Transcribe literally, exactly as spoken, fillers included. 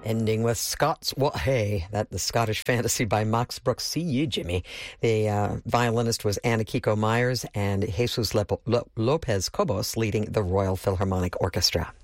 Ending with Scots What Hey, that the Scottish fantasy by Max Brooks. See you, Jimmy. The uh, violinist was Anna Kiko Myers and Jesus Lepo- Lo- Lopez Cobos leading the Royal Philharmonic Orchestra.